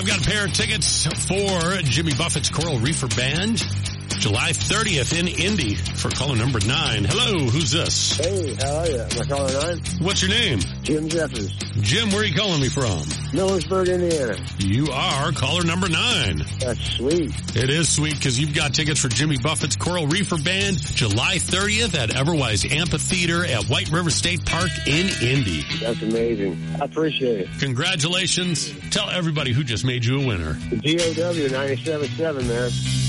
I've got a pair of tickets for Jimmy Buffett's Coral Reefer Band, July 30th in Indy for caller number 9. Hello, who's this? Hey, how are you? Am I caller 9? What's your name? Jim Jeffers. Jim, where are you calling me from? Millersburg, Indiana. You are caller number 9. That's sweet. It is sweet because you've got tickets for Jimmy Buffett's Coral Reefer Band, July 30th at Everwise Amphitheater at White River State Park in Indy. That's amazing. I appreciate it. Congratulations. Tell everybody who just made you a winner. GOW 97.7, man.